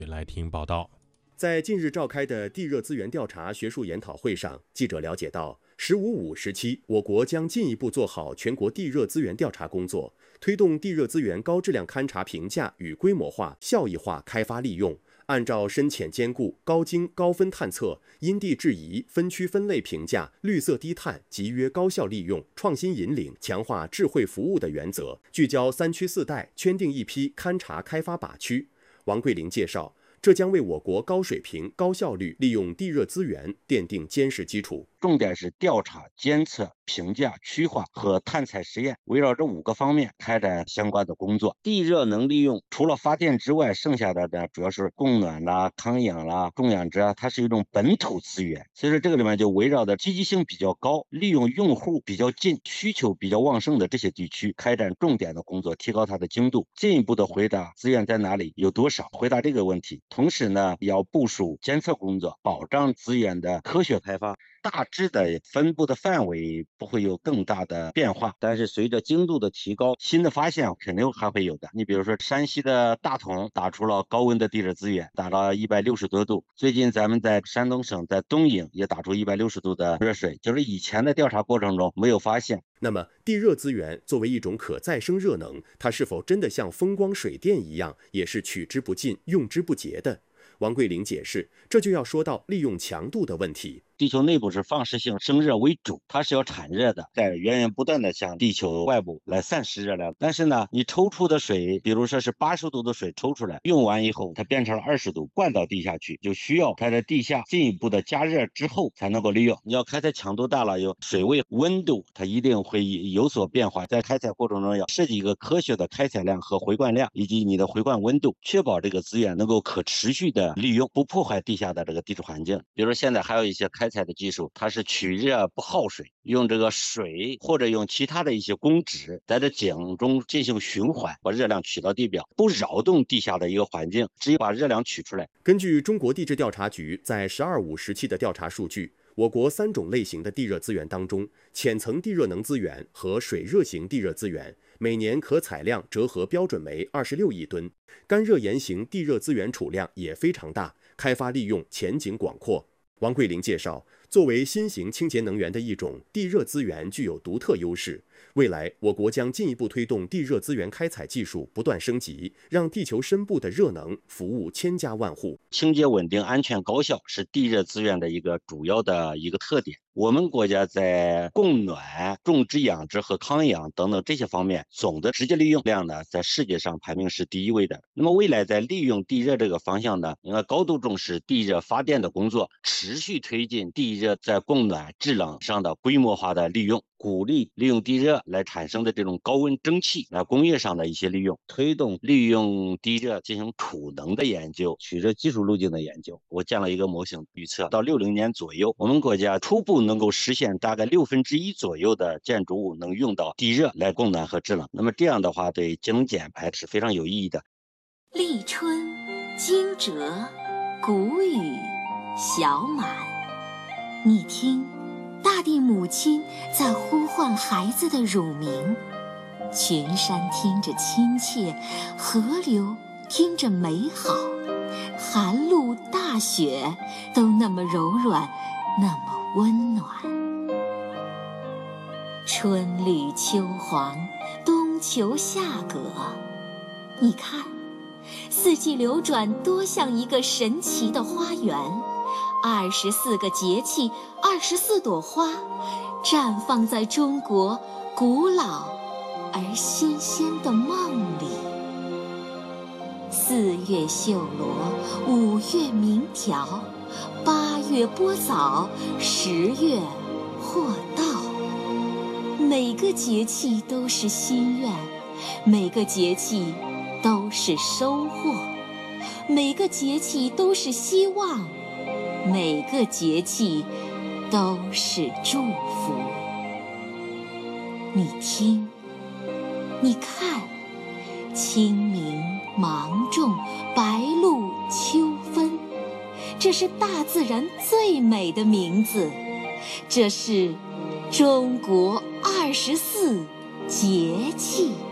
来听报道。 在近日召开的地热资源调查学术研讨会上，记者了解到“15-5”时期，我国将进一步做好全国地热资源调查工作，推动地热资源高质量勘查评价与规模化、效益化开发利用，按照深浅兼顾、高精高分探测、因地制宜、分区分类评价、绿色低碳、集约高效利用、创新引领、强化智慧服务的原则，聚焦3区4带，圈定一批勘查开发靶区。王桂林介绍，这将为我国高水平、高效率利用地热资源奠定坚实基础。 重点是调查、监测、评价、区划和探采实验，围绕这5个方面开展相关的工作。地热能利用，除了发电之外，剩下的呢主要是供暖啦、康养啦、种养殖啊，它是一种本土资源。所以说这个里面就围绕着积极性比较高、利用用户比较近、需求比较旺盛的这些地区，开展重点的工作，提高它的精度，进一步的回答资源在哪里、有多少，回答这个问题。同时呢，要部署监测工作，保障资源的科学开发。大致的分布的范围不会有更大的变化，但是随着精度的提高，新的发现肯定还会有的。你比如说山西的大同打出了高温的地热资源，打了160多度。最近咱们在山东省在东营也打出160度的热水，就是以前的调查过程中没有发现。 那么地热资源作为一种可再生热能，它是否真的像风光水电一样，也是取之不尽、用之不竭的？王桂林解释，这就要说到利用强度的问题。 地球内部是放射性生热为主，它是要产热的，在源源不断的向地球外部来散失热量。但是呢，你抽出的水，比如说是80度的水抽出来，用完以后它变成了20度，灌到地下去，就需要它在地下进一步的加热之后才能够利用。你要开采强度大了，有水位、温度，它一定会有所变化。在开采过程中要设计一个科学的开采量和回灌量，以及你的回灌温度，确保这个资源能够可持续的利用，不破坏地下的这个地质环境。比如说现在还有一些开采的技术，它是取热不耗水，用这个水或者用其他的一些公脂在这井中进行循环，把热量取到地表，不扰动地下的一个环境，只有把热量取出来。 根据中国地质调查局在“12-5”时期的调查数据，我国3种类型的地热资源当中，浅层地热能资源和水热型地热资源每年可采量折合标准为26亿吨，干热岩型地热资源储量也非常大，开发利用前景广阔。王桂林介绍，作为新型清洁能源的一种，地热资源具有独特优势。未来，我国将进一步推动地热资源开采技术不断升级，让地球深部的热能服务千家万户。 清洁、稳定、安全、高效是地热资源的一个主要的一个特点。我们国家在供暖、种植养殖和康养等等这些方面，总的直接利用量呢，在世界上排名是第1位的。那么未来在利用地热这个方向呢，应该高度重视地热发电的工作，持续推进地热在供暖、制冷上的规模化的利用，鼓励利用地热来产生的这种高温蒸汽来工业上的一些利用，推动利用地热进行储能的研究，取热技术路径的研究。我建了一个模型，预测到60年左右，我们国家初步能够实现大概1/6左右的建筑物能用到地热来供暖和制冷。那么这样的话，对节能减排是非常有意义的。 立春、惊蛰、谷雨、小满，你听，大地母亲在呼唤孩子的乳名，群山听着亲切，河流听着美好，寒露大雪都那么柔软，那么温暖。春绿秋黄，冬秋夏葛，你看，四季流转多像一个神奇的花园，24个节气，24朵花，绽放在中国古老而新鲜的梦里。4月绣罗，5月鸣条，8月播枣，10月获稻。每个节气都是心愿，每个节气都是收获，每个节气都是希望，每个节气都是祝福。你听，你看，清明、芒种、白露、秋分，这是大自然最美的名字，这是中国24节气。